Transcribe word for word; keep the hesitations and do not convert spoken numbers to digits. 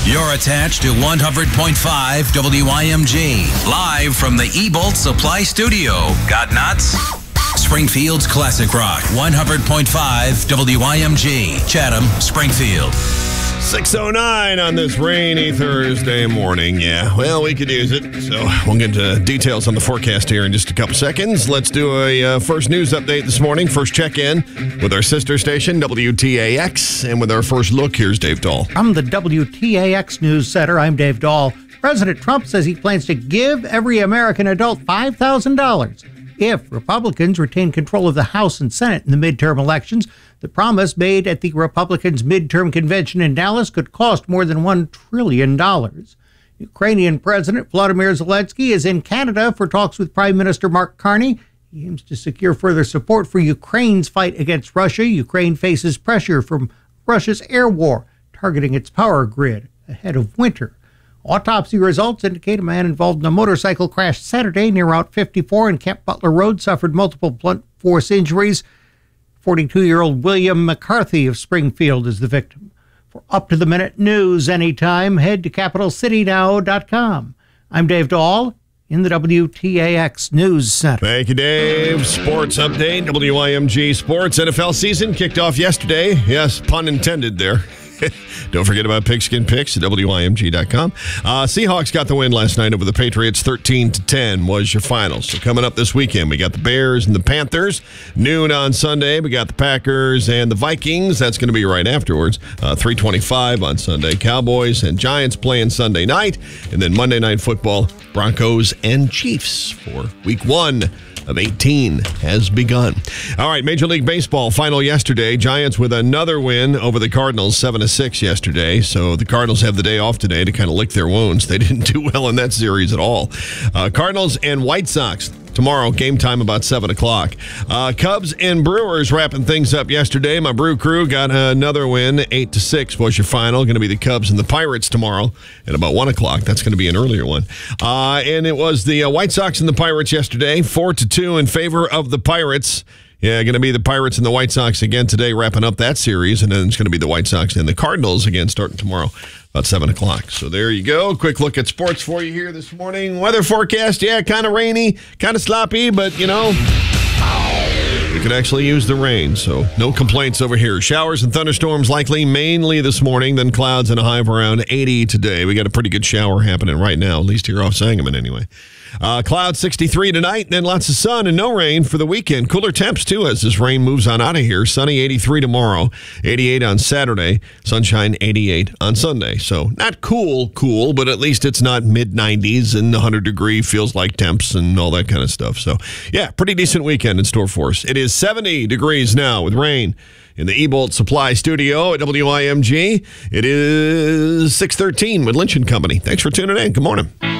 You're attached to one hundred point five W I M G. Live from the E-Bolt Supply Studio. Got nuts? Springfield's Classic Rock. one hundred point five W I M G. Chatham, Springfield. six oh nine on this rainy Thursday morning. Yeah, well, we could use it. So we'll get to details on the forecast here in just a couple seconds. Let's do a uh, first news update this morning. First check-in with our sister station, W T A X. And with our first look, here's Dave Dahl. From the W T A X News Center, I'm Dave Dahl. President Trump says he plans to give every American adult five thousand dollars if Republicans retain control of the House and Senate in the midterm elections. The promise made at the Republicans' midterm convention in Dallas could cost more than one trillion dollars. Ukrainian President Volodymyr Zelensky is in Canada for talks with Prime Minister Mark Carney. He aims to secure further support for Ukraine's fight against Russia. Ukraine faces pressure from Russia's air war, targeting its power grid ahead of winter. Autopsy results indicate a man involved in a motorcycle crash Saturday near Route fifty-four in Camp Butler Road suffered multiple blunt force injuries. forty-two-year-old William McCarthy of Springfield is the victim. For up-to-the-minute news anytime, head to capital city now dot com. I'm Dave Dahl in the W T A X News Center. Thank you, Dave. Sports update, W I M G Sports. N F L season kicked off yesterday. Yes, pun intended there. Don't forget about Pigskin Picks at W I M G dot com. Uh, Seahawks got the win last night over the Patriots. thirteen to ten was your final. So coming up this weekend, we got the Bears and the Panthers. Noon on Sunday, we got the Packers and the Vikings. That's going to be right afterwards. Uh, three twenty-five on Sunday. Cowboys and Giants playing Sunday night. And then Monday Night Football, Broncos and Chiefs for week one of eighteen has begun. All right, Major League Baseball final yesterday. Giants with another win over the Cardinals, seven to six yesterday. So the Cardinals have the day off today to kind of lick their wounds. They didn't do well in that series at all. Uh, Cardinals and White Sox tomorrow, game time about seven o'clock. Uh, Cubs and Brewers wrapping things up yesterday. My Brew Crew got another win. eight to six was your final. Going to be the Cubs and the Pirates tomorrow at about one o'clock. That's going to be an earlier one. Uh, and it was the uh, White Sox and the Pirates yesterday. four to two in favor of the Pirates. Yeah, going to be the Pirates and the White Sox again today, wrapping up that series. And then it's going to be the White Sox and the Cardinals again starting tomorrow about seven o'clock. So there you go. Quick look at sports for you here this morning. Weather forecast, yeah, kind of rainy, kind of sloppy, but, you know, we could actually use the rain, so no complaints over here. Showers and thunderstorms likely mainly this morning, then clouds and a high of around eighty today. We got a pretty good shower happening right now, at least here off Sangamon anyway. Uh, clouds sixty-three tonight, then lots of sun and no rain for the weekend. Cooler temps, too, as this rain moves on out of here. Sunny eighty-three tomorrow, eighty-eight on Saturday, sunshine eighty-eight on Sunday. So not cool, cool, but at least it's not mid nineties and one hundred degree feels like temps and all that kind of stuff. So, yeah, pretty decent weekend in store for us. It is seventy degrees now with rain in the E-Bolt Supply Studio at W I M G. It is six thirteen with Lynch and Company. Thanks for tuning in. Good morning.